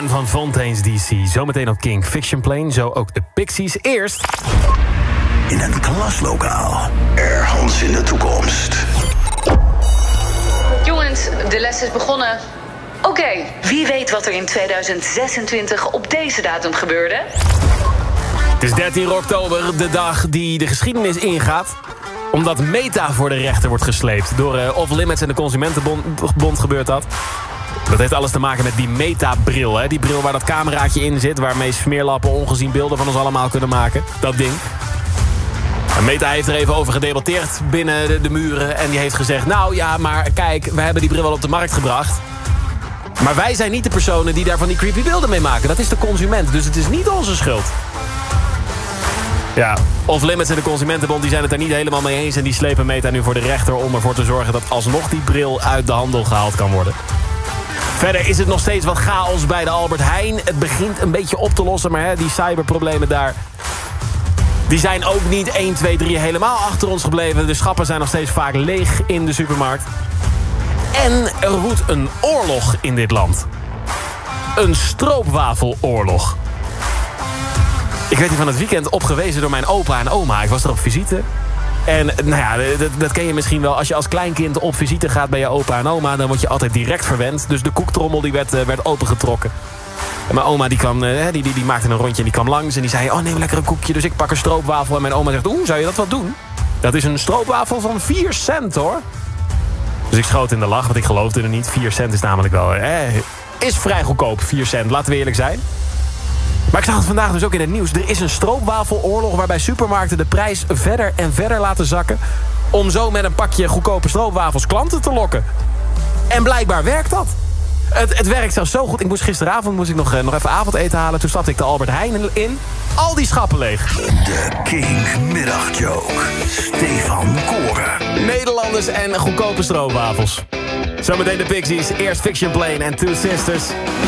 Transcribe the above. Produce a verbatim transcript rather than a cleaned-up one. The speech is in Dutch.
van Fontaine's D C. Zometeen op King Fiction Plane, zo ook de Pixies. Eerst... In een klaslokaal, ergens in de toekomst. Jongens, de les is begonnen. Oké, okay, wie weet wat er in tweeduizend zesentwintig op deze datum gebeurde? Het is dertien oktober, de dag die de geschiedenis ingaat. Omdat Meta voor de rechter wordt gesleept. Door uh, Off Limits en de Consumentenbond Bond gebeurt dat. Dat heeft alles te maken met die Meta-bril. Hè? Die bril waar dat cameraatje in zit. Waarmee smeerlappen ongezien beelden van ons allemaal kunnen maken. Dat ding. En Meta heeft er even over gedebatteerd binnen de, de muren. En die heeft gezegd, nou ja, maar kijk, we hebben die bril wel op de markt gebracht. Maar wij zijn niet de personen die daar van die creepy beelden mee maken. Dat is de consument, dus het is niet onze schuld. Ja, Off Limits en de Consumentenbond die zijn het daar niet helemaal mee eens. En die slepen Meta nu voor de rechter om ervoor te zorgen dat alsnog die bril uit de handel gehaald kan worden. Verder is het nog steeds wat chaos bij de Albert Heijn. Het begint een beetje op te lossen, maar hè, die cyberproblemen daar... die zijn ook niet één, twee, drie helemaal achter ons gebleven. De schappen zijn nog steeds vaak leeg in de supermarkt. En er woedt een oorlog in dit land. Een stroopwafeloorlog. Ik werd hier van het weekend opgewezen door mijn opa en oma. Ik was er op visite. En nou ja, dat, dat ken je misschien wel. Als je als kleinkind op visite gaat bij je opa en oma... dan word je altijd direct verwend. Dus de koektrommel die werd, werd opengetrokken. En mijn oma die, kwam, die, die, die maakte een rondje en die kwam langs. En die zei, oh neem lekker een koekje. Dus ik pak een stroopwafel. En mijn oma zegt, oeh, zou je dat wel doen? Dat is een stroopwafel van vier cent, hoor. Dus ik schoot in de lach, want ik geloofde er niet. vier cent is namelijk wel... Eh, is vrij goedkoop, vier cent. Laten we eerlijk zijn. Maar ik zag het vandaag dus ook in het nieuws. Er is een stroopwafeloorlog waarbij supermarkten de prijs verder en verder laten zakken... om zo met een pakje goedkope stroopwafels klanten te lokken. En blijkbaar werkt dat. Het, het werkt zelfs zo goed. Ik moest gisteravond moest ik nog, nog even avondeten halen. Toen stapte ik de Albert Heijn in. Al die schappen leeg. De King Middagjoke. Stefan Koren. Nederlanders en goedkope stroopwafels. Zometeen de Pixies. Eerst Fiction Plane en Two Sisters.